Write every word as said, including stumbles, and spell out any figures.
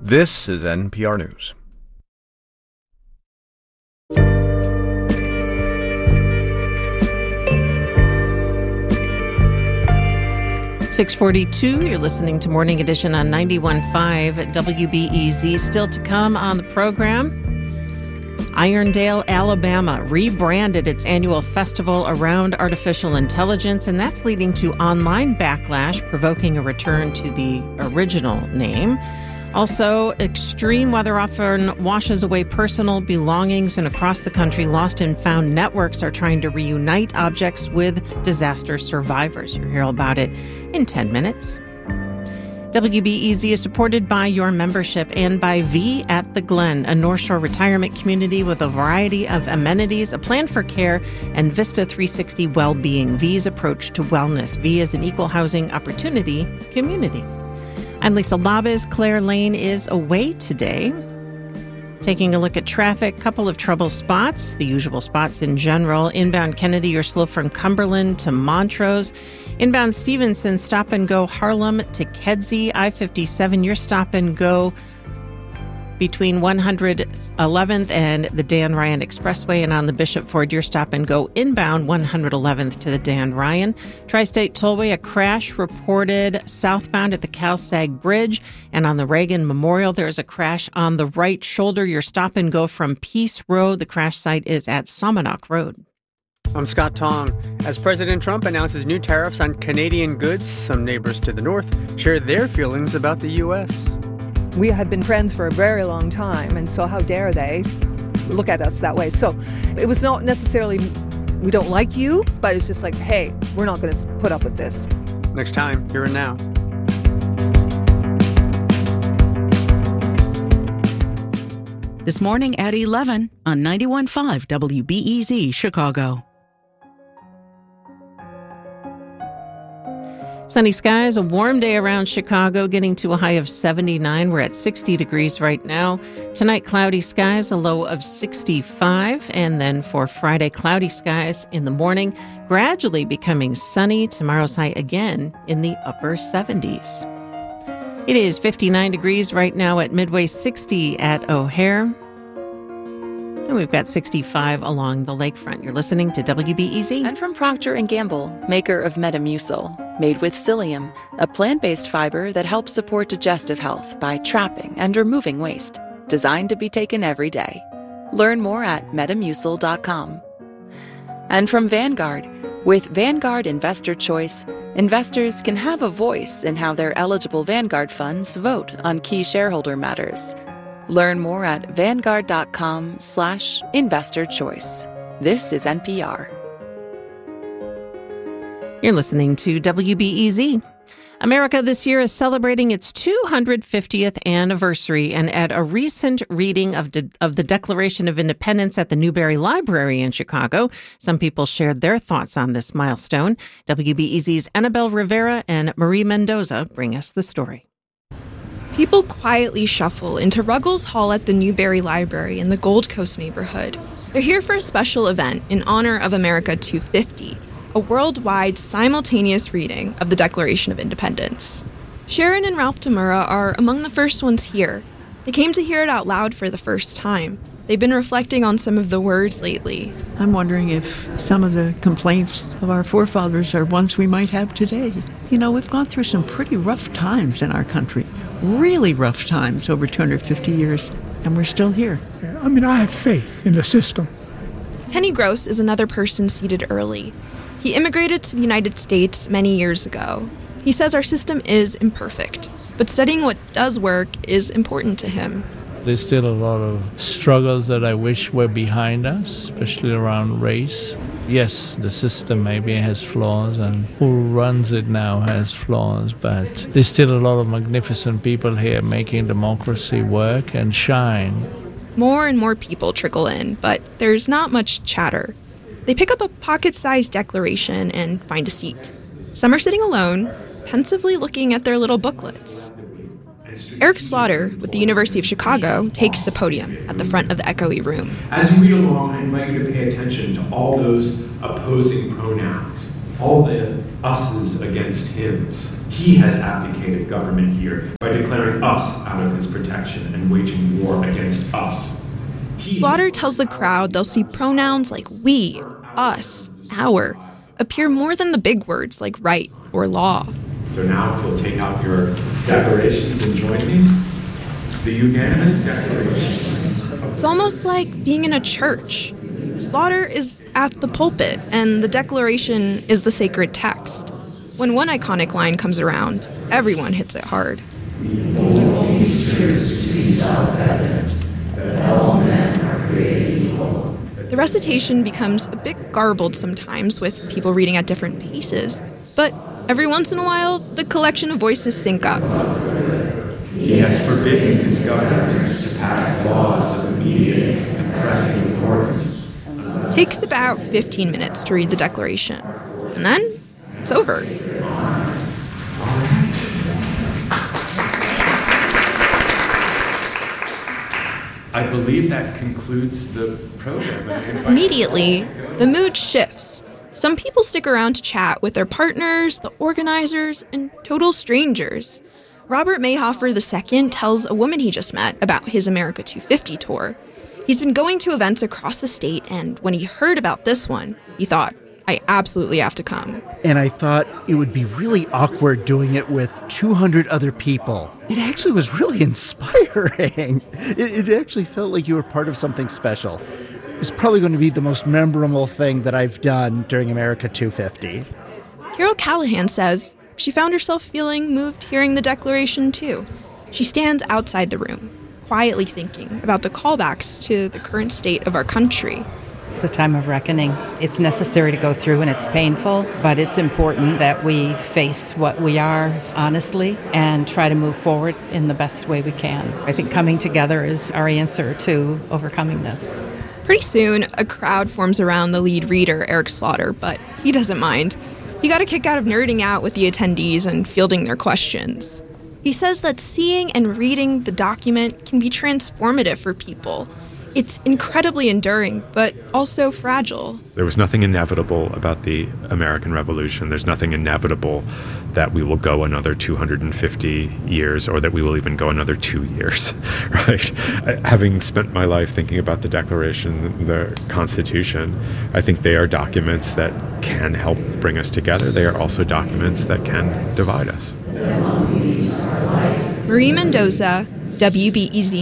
This is N P R News. six forty-two, you're listening to Morning Edition on ninety-one point five W B E Z. Still to come on the program, Irondale, Alabama rebranded its annual festival around artificial intelligence, and that's leading to online backlash, provoking a return to the original name. Also, extreme weather often washes away personal belongings, and across the country, lost and found networks are trying to reunite objects with disaster survivors. You'll hear about it in ten minutes. W B E Z is supported by your membership and by V at the Glen, a North Shore retirement community with a variety of amenities, a plan for care, and Vista three sixty well-being. V's approach to wellness. V is an equal housing opportunity community. I'm Lisa Labez. Claire Lane is away today. Taking a look at traffic, couple of trouble spots, the usual spots in general. Inbound Kennedy, you're slow from Cumberland to Montrose. Inbound Stevenson, stop and go Harlem to Kedzie. I fifty-seven, your stop and go between one hundred eleventh and the Dan Ryan Expressway, and on the Bishop Ford, your stop and go inbound one hundred eleventh to the Dan Ryan. Tri-State Tollway, a crash reported southbound at the Cal-Sag Bridge, and on the Reagan Memorial, there's a crash on the right shoulder. Your stop and go from Peace Road. The crash site is at Saumonock Road. I'm Scott Tong. As President Trump announces new tariffs on Canadian goods, some neighbors to the north share their feelings about the U S. We had been friends for a very long time, and so how dare they look at us that way? So it was not necessarily, we don't like you, but it's just like, hey, we're not going to put up with this. Next time, Here and Now. This morning at eleven on ninety-one point five W B E Z Chicago. Sunny skies, a warm day around Chicago, getting to a high of seventy-nine. We're at sixty degrees right now. Tonight, cloudy skies, a low of sixty-five. And then for Friday, cloudy skies in the morning, gradually becoming sunny. Tomorrow's high again in the upper seventies. It is fifty-nine degrees right now at Midway, sixty at O'Hare. And we've got sixty-five along the lakefront. You're listening to W B E Z. And from Procter and Gamble, maker of Metamucil, made with psyllium, a plant-based fiber that helps support digestive health by trapping and removing waste. Designed to be taken every day. Learn more at metamucil dot com. And from Vanguard, with Vanguard Investor Choice, investors can have a voice in how their eligible Vanguard funds vote on key shareholder matters. Learn more at vanguard.com slash investor choice. This is N P R. You're listening to W B E Z. America this year is celebrating its two hundred fiftieth anniversary, and at a recent reading of, de- of the Declaration of Independence at the Newberry Library in Chicago, some people shared their thoughts on this milestone. W B E Z's Annabelle Rivera and Marie Mendoza bring us the story. People quietly shuffle into Ruggles Hall at the Newberry Library in the Gold Coast neighborhood. They're here for a special event in honor of America two fifty, a worldwide simultaneous reading of the Declaration of Independence. Sharon and Ralph Tamura are among the first ones here. They came to hear it out loud for the first time. They've been reflecting on some of the words lately. I'm wondering if some of the complaints of our forefathers are ones we might have today. You know, we've gone through some pretty rough times in our country. Really rough times over two hundred fifty years, and we're still here. I mean, I have faith in the system. Tenny Gross is another person seated early. He immigrated to the United States many years ago. He says our system is imperfect, but studying what does work is important to him. There's still a lot of struggles that I wish were behind us, especially around race. Yes, the system maybe has flaws, and who runs it now has flaws, but there's still a lot of magnificent people here making democracy work and shine. More and more people trickle in, but there's not much chatter. They pick up a pocket-sized declaration and find a seat. Some are sitting alone, pensively looking at their little booklets. Eric Slaughter, with the University of Chicago, takes the podium at the front of the echoey room. As you read along, I invite you to pay attention to all those opposing pronouns, all the us's against hims. He has abdicated government here by declaring us out of his protection and waging war against us. He Slaughter tells the crowd they'll see pronouns like we, us, our appear more than the big words like right or law. So now if you'll take out your declarations and join me. The unanimous declaration. It's almost like being in a church. Slaughter is at the pulpit, and the Declaration is the sacred text. When one iconic line comes around, everyone hits it hard. We hold these truths to be self-evident, that all men are created equal. The recitation becomes a bit garbled sometimes, with people reading at different paces, but every once in a while, the collection of voices sync up. He has forbidden his governors to pass laws of immediate and pressing importance. It takes about fifteen minutes to read the Declaration, and then it's over. I believe that concludes the program. Immediately, the mood shifts. Some people stick around to chat with their partners, the organizers, and total strangers. Robert Mayhofer the Second tells a woman he just met about his America two fifty tour. He's been going to events across the state, and when he heard about this one, he thought, I absolutely have to come. And I thought it would be really awkward doing it with two hundred other people. It actually was really inspiring. It, it actually felt like you were part of something special. It's probably going to be the most memorable thing that I've done during America two fifty. Carol Callahan says she found herself feeling moved hearing the Declaration, too. She stands outside the room, quietly thinking about the callbacks to the current state of our country. It's a time of reckoning. It's necessary to go through, and it's painful, but it's important that we face what we are honestly and try to move forward in the best way we can. I think coming together is our answer to overcoming this. Pretty soon, a crowd forms around the lead reader, Eric Slaughter, but he doesn't mind. He got a kick out of nerding out with the attendees and fielding their questions. He says that seeing and reading the document can be transformative for people. It's incredibly enduring, but also fragile. There was nothing inevitable about the American Revolution. There's nothing inevitable that we will go another two hundred fifty years or that we will even go another two years, right? Having spent my life thinking about the Declaration, the Constitution, I think they are documents that can help bring us together. They are also documents that can divide us. Marie Mendoza, W B E Z